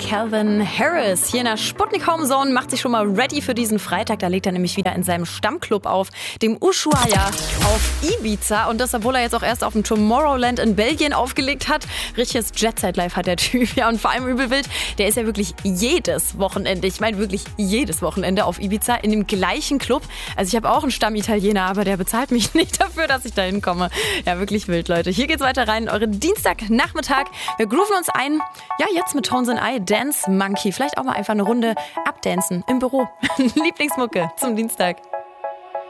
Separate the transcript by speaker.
Speaker 1: Calvin Harris hier in der Sputnik Homezone macht sich schon mal ready für diesen Freitag. Da legt er nämlich wieder in seinem Stammclub auf, dem Ushuaia auf Ibiza. Und das, obwohl er jetzt auch erst auf dem Tomorrowland in Belgien aufgelegt hat. Richtiges Jet-Set-Life hat der Typ. Ja, und vor allem übelwild, der ist ja wirklich jedes Wochenende, ich meine wirklich jedes Wochenende auf Ibiza in dem gleichen Club. Also ich habe auch einen Stammitaliener, aber der bezahlt mich nicht dafür, dass ich da hinkomme. Ja, wirklich wild, Leute. Hier geht's weiter rein in euren Dienstagnachmittag. Wir grooven uns ein. Ja, jetzt mit Tones and I, Dance Monkey. Vielleicht auch mal einfach eine Runde abdancen im Büro. Lieblingsmucke zum Dienstag.